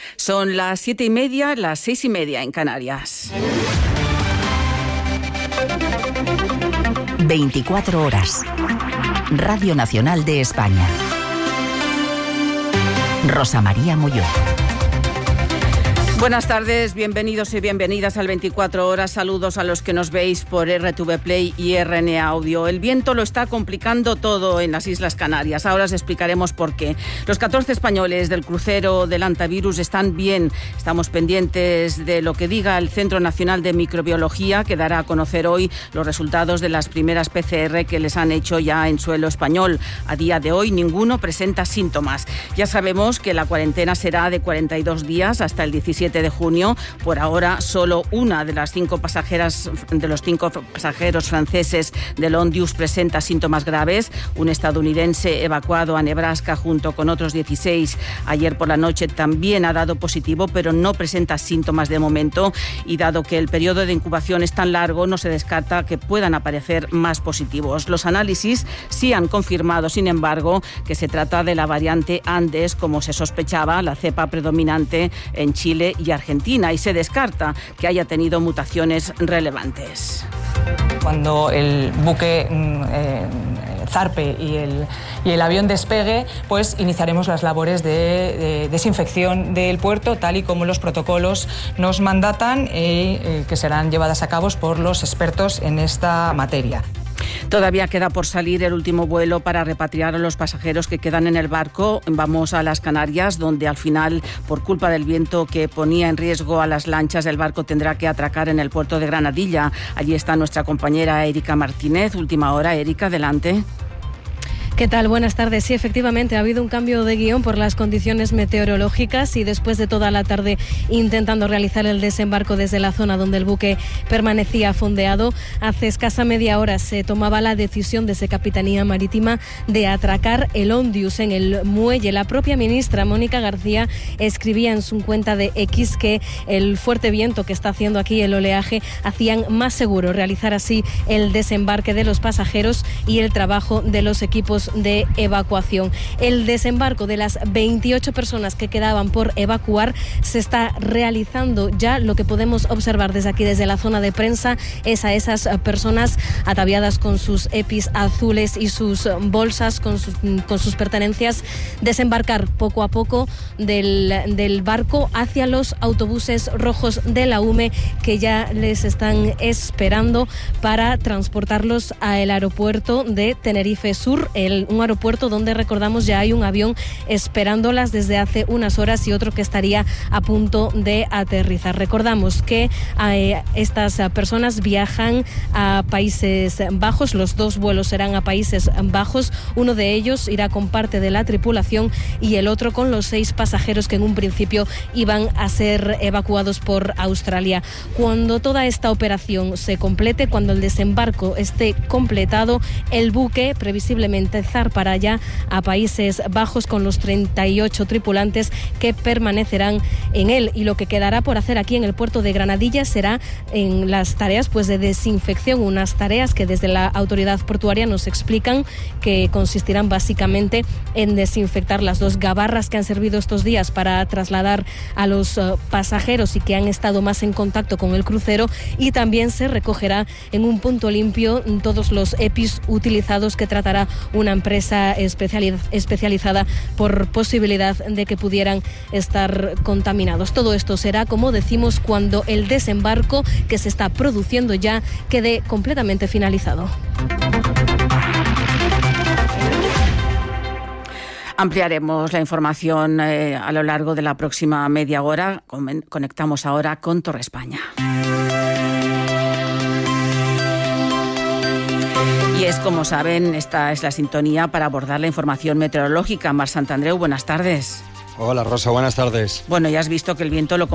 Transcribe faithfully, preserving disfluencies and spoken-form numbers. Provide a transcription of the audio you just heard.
Son las siete y media, las seis y media en Canarias. veinticuatro horas. Radio Nacional de España. Rosa María Molló. Buenas tardes, bienvenidos y bienvenidas al veinticuatro horas. Saludos a los que nos veis por R T V Play y R N A Audio. El viento lo está complicando todo en las Islas Canarias. Ahora os explicaremos por qué. Los catorce españoles del crucero del Antivirus están bien. Estamos pendientes de lo que diga el Centro Nacional de Microbiología, que dará a conocer hoy los resultados de las primeras P C R que les han hecho ya en suelo español. A día de hoy ninguno presenta síntomas. Ya sabemos que la cuarentena será de cuarenta y dos días hasta el diecisiete de junio. Por ahora, solo una de las cinco pasajeras, de los cinco pasajeros franceses del Ondius presenta síntomas graves. Un estadounidense evacuado a Nebraska junto con otros dieciséis ayer por la noche también ha dado positivo, pero no presenta síntomas de momento. Y dado que el periodo de incubación es tan largo, no se descarta que puedan aparecer más positivos. Los análisis sí han confirmado, sin embargo, que se trata de la variante Andes, como se sospechaba, la cepa predominante en Chile y Argentina, y se descarta que haya tenido mutaciones relevantes. Cuando el buque eh, zarpe y el, y el avión despegue, pues iniciaremos las labores de, de desinfección del puerto, tal y como los protocolos nos mandatan, y eh, que serán llevadas a cabo por los expertos en esta materia. Todavía queda por salir el último vuelo para repatriar a los pasajeros que quedan en el barco. Vamos a las Canarias, donde al final, por culpa del viento que ponía en riesgo a las lanchas, el barco tendrá que atracar en el puerto de Granadilla. Allí está nuestra compañera Erika Martínez. Última hora, Erika, adelante. ¿Qué tal? Buenas tardes. Sí, efectivamente, ha habido un cambio de guión por las condiciones meteorológicas y después de toda la tarde intentando realizar el desembarco desde la zona donde el buque permanecía fondeado, hace escasa media hora se tomaba la decisión desde Capitanía Marítima de atracar el Ondius en el muelle. La propia ministra Mónica García escribía en su cuenta de X que el fuerte viento que está haciendo aquí el oleaje hacían más seguro realizar así el desembarque de los pasajeros y el trabajo de los equipos de evacuación. El desembarco de las veintiocho personas que quedaban por evacuar se está realizando ya. Lo que podemos observar desde aquí, desde la zona de prensa, es a esas personas ataviadas con sus EPIs azules y sus bolsas con sus, con sus pertenencias, desembarcar poco a poco del, del barco hacia los autobuses rojos de la U M E, que ya les están esperando para transportarlos al aeropuerto de Tenerife Sur, el un aeropuerto donde, recordamos, ya hay un avión esperándolas desde hace unas horas y otro que estaría a punto de aterrizar. Recordamos que eh, estas personas viajan a Países Bajos, los dos vuelos serán a Países Bajos, uno de ellos irá con parte de la tripulación y el otro con los seis pasajeros que en un principio iban a ser evacuados por Australia. Cuando toda esta operación se complete, cuando el desembarco esté completado, el buque previsiblemente zarpará ya a Países Bajos con los treinta y ocho tripulantes que permanecerán en él, y lo que quedará por hacer aquí en el puerto de Granadilla será en las tareas pues de desinfección, unas tareas que desde la autoridad portuaria nos explican que consistirán básicamente en desinfectar las dos gabarras que han servido estos días para trasladar a los uh, pasajeros y que han estado más en contacto con el crucero, y también se recogerá en un punto limpio todos los EPIs utilizados que tratará una empresa especializada por posibilidad de que pudieran estar contaminados. Todo esto será, como decimos, cuando el desembarco que se está produciendo ya quede completamente finalizado. Ampliaremos la información eh, a lo largo de la próxima media hora. Conectamos ahora con Torre España. Y es, como saben, esta es la sintonía para abordar la información meteorológica. Mar Santandreu, buenas tardes. Hola Rosa, buenas tardes. Bueno, ya has visto que el viento lo